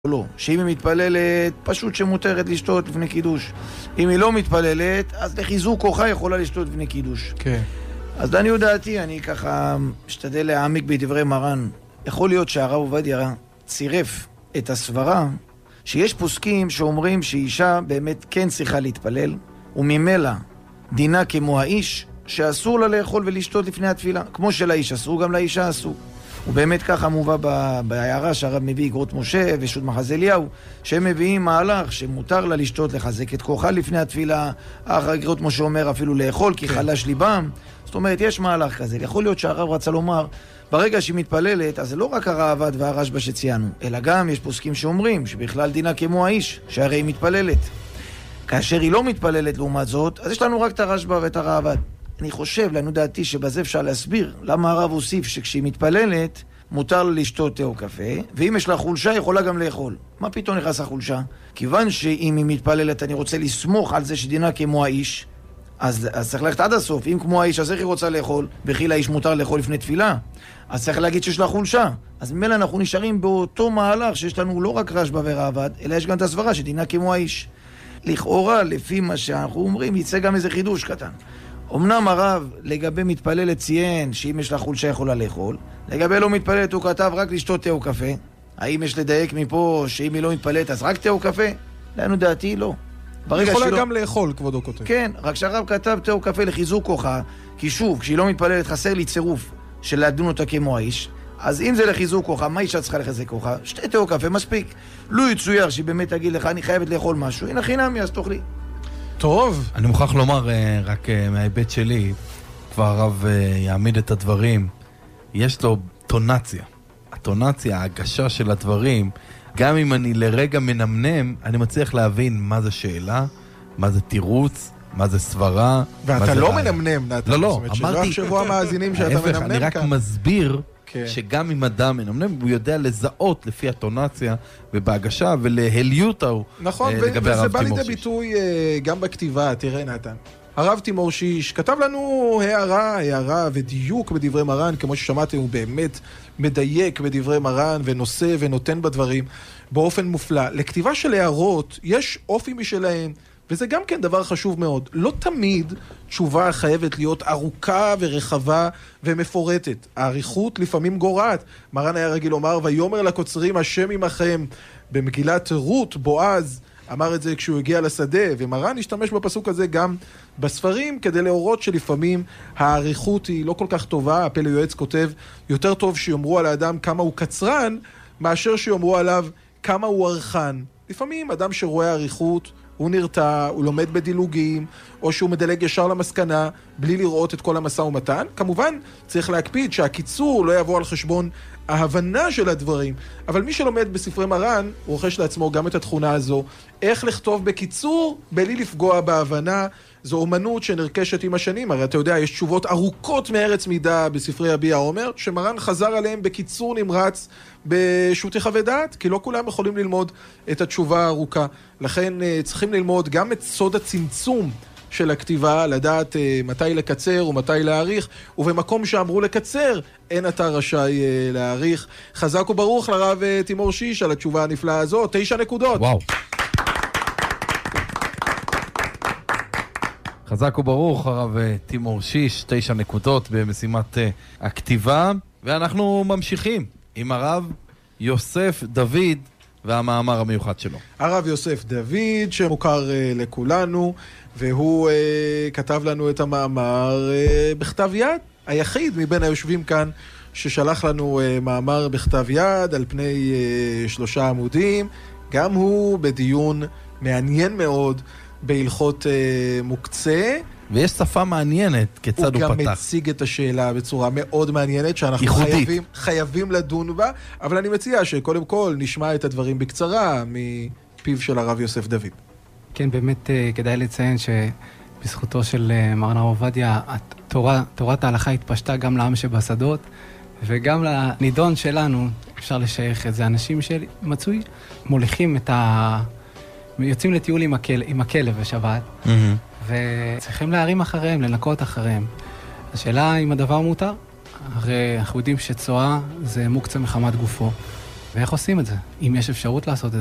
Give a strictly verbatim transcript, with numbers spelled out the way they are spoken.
לא, שאם היא מתפללת, פשוט שמותרת לשתות לפני קידוש. אם היא לא מתפללת, אז לחיזוק כוחה יכולה לשתות לפני קידוש. כן. אז לעניות דעתי, אני ככה משתדל להעמיק בדברי מרן. יכול להיות שהרב עובדיה צירף את הסברה, שיש פוסקים שאומרים שאישה באמת כן צריכה להתפלל, וממילא דינה כמו האיש, שאסור לה לאכול ולשתות לפני התפילה. כמו שלאיש אסור, גם לאישה אסור. ובאמת ככה מובא בהערה שהרב מביא אגרות משה ושו"ת מחז אליהו, שהם מביאים מהלך שמותר לה לשתות, לחזק את כוחה לפני התפילה. אחר אגרות משה אומר אפילו לאכול כי חלש ליבם. זאת אומרת, יש מהלך כזה. יכול להיות שהרב רצה לומר, ברגע שהיא מתפללת, אז זה לא רק הרעב"ד והרשב"א שציינו, אלא גם יש פוסקים שאומרים שבכלל דינה כמו האיש, שהרי היא מתפללת. כאשר היא לא מתפללת לעומת זאת, אז יש לנו רק את הרשב"א ואת הרעב"ד. אני חושב, לעניות דעתי, שבזה אפשר להסביר למה הרב הוסיף שכשהיא מתפללת, מותר לה לשתות תה או קפה, ואם יש לה חולשה, יכולה גם לאכול. מה פתאום נכנס החולשה? כיוון שאם היא מתפללת, אני רוצה לסמוך על זה שדינה כמו האיש, אז, אז צריך ללכת עד הסוף. אם כמו האיש, אז איך היא רוצה לאכול? וכי לאיש מותר לאכול לפני תפילה? אז צריך להגיד שיש לה חולשה. אז ממילא אנחנו נשארים באותו מהלך שיש לנו לא רק רשב"א ורעב"ד, אלא יש גם את הסברה שדינה כמו האיש. לכאורה, לפי מה שאנחנו אומרים, יצא גם איזה חידוש קטן. אמנם הרב לגבי מתפללת ציין שאם יש לה חולשה יכולה לאכול, לגבי לא מתפללת הוא כתב רק לשתות תה או קפה. האם יש לדייק מפה שאם היא לא מתפללת אז רק תה או קפה? לעניות דעתי לא. יכולה שלא... גם לאכול, כבודו כותב. כן, רק שהרב כתב תה או קפה לחיזוק כוחה, כי שוב, כשהיא לא מתפללת חסר לי צירוף של להדון אותה כמו האיש, אז אם זה לחיזוק כוחה, מה אישה צריכה לחזק כוחה? שתי תה או קפה מספיק. לא יצויר שהיא באמת תגיד לך אני חייבת לאכול משהו, הנה חינמי אז תאכלי. טוב. אני מוכרח לומר, רק מההיבט שלי, כבר הרב יעמיד את הדברים, יש לו טונציה. הטונציה, ההגשה של הדברים, גם אם אני לרגע מנמנם, אני מצליח להבין מה זה שאלה, מה זה תירוץ, מה זה סברה. ואתה לא מנמנם, נתן. לא, לא, אמרתי. שלא יחשבו המאזינים שאתה מנמנם כאן. אני רק מסביר שגם אם אדם מנמנם, הוא יודע לזהות לפי הטונציה ובהגשה ולהליותה הוא נכון, וזה בא לידי ביטוי גם בכתיבה. תראה נתן, הרב תימור שיש כתב לנו הערה, הערה ודיוק בדברי מרן, כמו ששמעתם הוא באמת מדייק בדברי מרן ונושא ונותן בדברים באופן מופלא. לכתיבה של הערות יש אופי משלהם, וזה גם כן דבר חשוב מאוד. לא תמיד תשובה חייבת להיות ארוכה ורחבה ומפורטת. העריכות לפעמים גורעת. מרן היה רגיל לומר, ויאמר לקוצרים השם עמכם. במגילת רות, בועז אמר את זה כשהוא הגיע לשדה, ומרן השתמש בפסוק הזה גם בספרים, כדי להורות שלפעמים העריכות היא לא כל כך טובה. הפלא יועץ כותב, יותר טוב שיאמרו על האדם כמה הוא קצרן, מאשר שיאמרו עליו כמה הוא ערכן. לפעמים אדם שרואה עריכות, הוא נרתע, הוא לומד בדילוגים, או שהוא מדלג ישר למסקנה, בלי לראות את כל המשא ומתן. כמובן, צריך להקפיד שהקיצור לא יבוא על חשבון ההבנה של הדברים. אבל מי שלומד בספרי מרן, הוא רוכש לעצמו גם את התכונה הזו, איך לכתוב בקיצור, בלי לפגוע בהבנה. זו אומנות שנרכשת עם השנים. הרי אתה יודע, יש תשובות ארוכות מארץ מידה בספרי הביע עומר, שמרן חזר עליהם בקיצור נמרץ בשו"תי חוות דעת, כי לא כולם יכולים ללמוד את התשובה הארוכה. לכן צריכים ללמוד גם את סוד הצמצום של הכתיבה, לדעת מתי לקצר ומתי להאריך, ובמקום שאמרו לקצר, אין אתה רשאי להאריך. חזק וברוך לרב תימור שיש על התשובה הנפלאה הזו. תשע נקודות. וואו. חזק וברוך הרב תימור שיש, תשע נקודות במשימת הכתיבה, ואנחנו ממשיכים עם הרב יוסף דוד והמאמר המיוחד שלו. הרב יוסף דוד שמוכר uh, לכולנו, והוא uh, כתב לנו את המאמר uh, בכתב יד, היחיד מבין היושבים כאן ששלח לנו uh, מאמר בכתב יד על פני uh, שלושה עמודים, גם הוא בדיון מעניין מאוד בהלכות uh, מוקצה. ויש שפה מעניינת כיצד הוא, הוא פתח. הוא גם מציג את השאלה בצורה מאוד מעניינת, שאנחנו חייבים, חייבים לדון בה, אבל אני מציע שקודם כל נשמע את הדברים בקצרה מפיו של הרב יוסף דוד. כן, באמת כדאי לציין שבזכותו של מרן הרב עובדיה, התורה, תורת ההלכה התפשטה גם לעם שבשדות, וגם לנידון שלנו, אפשר לשייך את זה, אנשים שמצוי, מוליכים את ה... יוצאים לטיול עם, הכל, עם הכלב בשבת, mm-hmm. וצריכים להרים אחריהם, לנקות אחריהם. השאלה אם הדבר מותר, הרי אנחנו יודעים שצועה זה מוקצה מחמת גופו, ואיך עושים את זה? אם יש אפשרות לעשות את